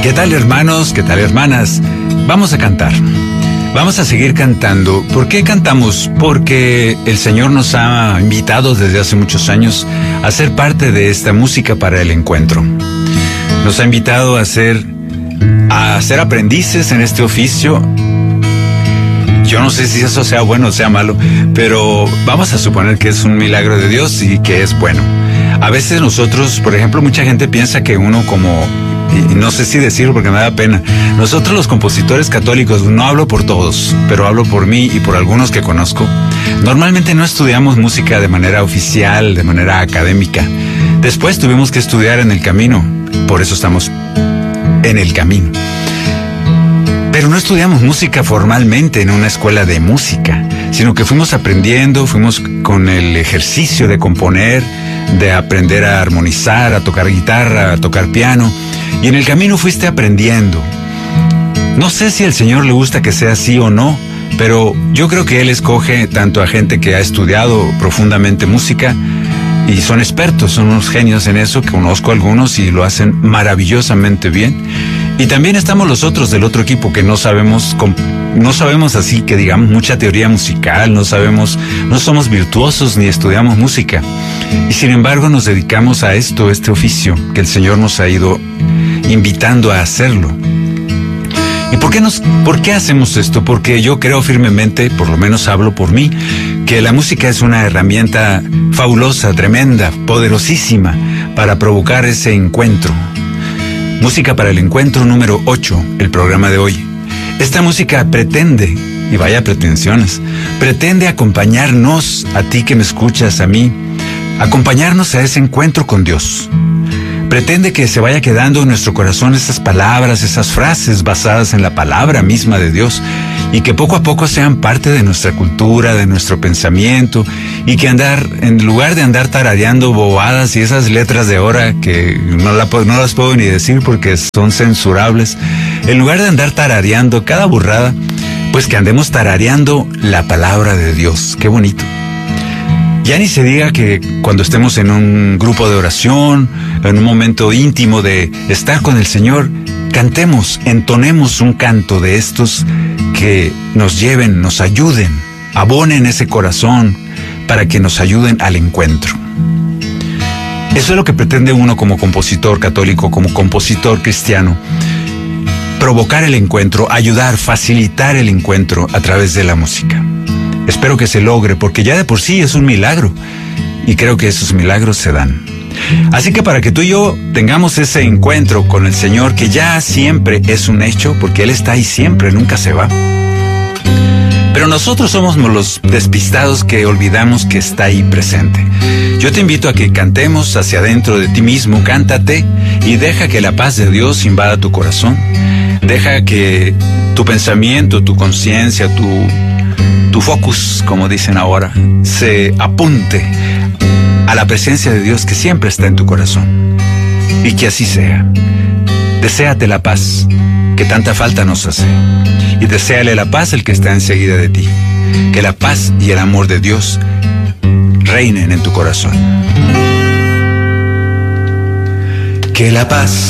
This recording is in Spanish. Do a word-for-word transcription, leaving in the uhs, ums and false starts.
¿Qué tal, hermanos? ¿Qué tal, hermanas? Vamos a cantar. Vamos a seguir cantando. ¿Por qué cantamos? Porque el Señor nos ha invitado desde hace muchos años a ser parte de esta música para el encuentro. Nos ha invitado a ser, a ser aprendices en este oficio. Yo no sé si eso sea bueno o sea malo, pero vamos a suponer que es un milagro de Dios y que es bueno. A veces nosotros, por ejemplo, mucha gente piensa que uno como... y no sé si decirlo porque me da pena. Nosotros los compositores católicos, no hablo por todos, pero hablo por mí y por algunos que conozco, normalmente no estudiamos música de manera oficial, de manera académica. Después tuvimos que estudiar en el camino, por eso estamos en el camino. Pero no estudiamos música formalmente en una escuela de música, sino que fuimos aprendiendo, fuimos con el ejercicio de componer, de aprender a armonizar, a tocar guitarra, a tocar piano. Y en el camino fuiste aprendiendo. No sé si al Señor le gusta que sea así o no, pero yo creo que Él escoge tanto a gente que ha estudiado profundamente música y son expertos, son unos genios en eso, que conozco algunos y lo hacen maravillosamente bien. Y también estamos los otros del otro equipo que no sabemos, no sabemos así que digamos mucha teoría musical, no sabemos, no somos virtuosos ni estudiamos música. Y sin embargo nos dedicamos a esto, este oficio que el Señor nos ha ido invitando a hacerlo. ¿Y por qué nos, por qué hacemos esto? Porque yo creo firmemente, por lo menos hablo por mí, que la música es una herramienta fabulosa, tremenda, poderosísima para provocar ese encuentro. Música para el encuentro número ocho, el programa de hoy. Esta música pretende, y vaya pretensiones, pretende acompañarnos, a ti que me escuchas, a mí, acompañarnos a ese encuentro con Dios. Pretende que se vaya quedando en nuestro corazón esas palabras, esas frases basadas en la palabra misma de Dios y que poco a poco sean parte de nuestra cultura, de nuestro pensamiento y que andar, en lugar de andar tarareando bobadas y esas letras de hora que no, la, no las puedo ni decir porque son censurables, en lugar de andar tarareando cada burrada, pues que andemos tarareando la palabra de Dios. ¡Qué bonito! Ya ni se diga que cuando estemos en un grupo de oración, en un momento íntimo de estar con el Señor, cantemos, entonemos un canto de estos que nos lleven, nos ayuden, abonen ese corazón para que nos ayuden al encuentro. Eso es lo que pretende uno como compositor católico, como compositor cristiano. Provocar el encuentro, ayudar, facilitar el encuentro a través de la música. Espero que se logre, porque ya de por sí es un milagro, y creo que esos milagros se dan. Así que para que tú y yo tengamos ese encuentro con el Señor, que ya siempre es un hecho, porque Él está ahí siempre, nunca se va. Pero nosotros somos los despistados que olvidamos que está ahí presente. Yo te invito a que cantemos hacia adentro de ti mismo, cántate y deja que la paz de Dios invada tu corazón. Deja que tu pensamiento, tu conciencia, tu... tu focus, como dicen ahora, se apunte a la presencia de Dios que siempre está en tu corazón. Y que así sea. Deséate la paz que tanta falta nos hace. Y deséale la paz al que está enseguida de ti. Que la paz y el amor de Dios reinen en tu corazón. Que la paz